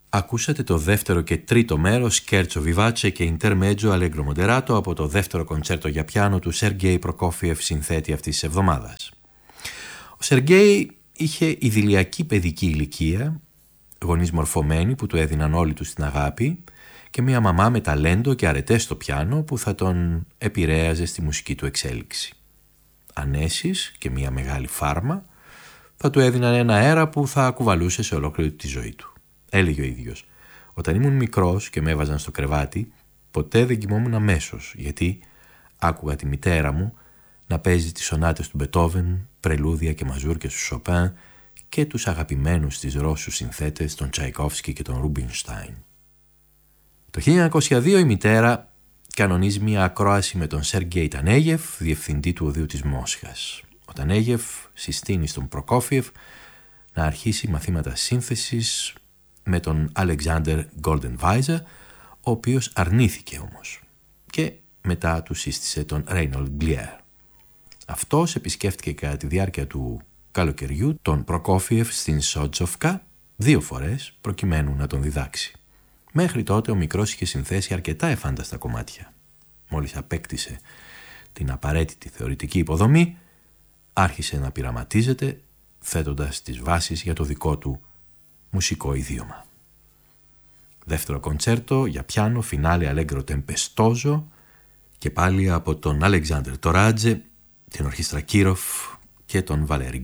Ακούσατε το δεύτερο και τρίτο μέρος Scherzo vivace και Intermezzo allegro moderato από το δεύτερο κοντσέρτο για πιάνο του Σεργέη Προκόφιεφ, συνθέτη αυτής της εβδομάδας. Ο Σεργέη είχε ιδηλιακή παιδική ηλικία, γονείς μορφωμένοι που του έδιναν όλοι τους την αγάπη και μια μαμά με ταλέντο και αρετές στο πιάνο που θα τον επηρέαζε στη μουσική του εξέλιξη. Ανέσεις και μια μεγάλη φάρμα θα του έδιναν ένα αέρα που θα κουβαλούσε σε ολόκληρη τη ζωή του. Έλεγε ο ίδιος: «Όταν ήμουν μικρός και με έβαζαν στο κρεβάτι, ποτέ δεν κοιμόμουν αμέσως, γιατί άκουγα τη μητέρα μου να παίζει τις σονάτες του Μπετόβεν, πρελούδια και μαζούρκες του Σοπέν και τους αγαπημένους της Ρώσους συνθέτες τον Τσαϊκόφσκι και τον Ρουμπινστάιν». Το 1902 η μητέρα κανονίζει μια ακρόαση με τον Σεργέη Τανέγεφ, διευθυντή του Οδείου της Μόσχας. Ο Τανέγεφ συστήνει στον Προκόφιεφ να αρχίσει μαθήματα σύνθεσης με τον Αλεξάνδερ Γκόλντενβάιζερ, ο οποίος αρνήθηκε όμως και μετά του σύστησε τον Ρέινολντ Γκλιέρ. Αυτός επισκέφτηκε κατά τη διάρκεια του καλοκαιριού τον Προκόφιεφ στην Σότσοφκα 2 φορές προκειμένου να τον διδάξει. Μέχρι τότε ο μικρός είχε συνθέσει αρκετά εφάνταστα κομμάτια. Μόλις απέκτησε την απαραίτητη θεωρητική υποδομή, άρχισε να πειραματίζεται, θέτοντας τις βάσεις για το δικό του μουσικό ιδίωμα. Δεύτερο κοντσέρτο για πιάνο, φινάλε αλέγκρο τεμπεστόζο, και πάλι από τον Αλεξάνδρ Τοράτζε, την Ορχήστρα Κίροφ και τον Βαλέρι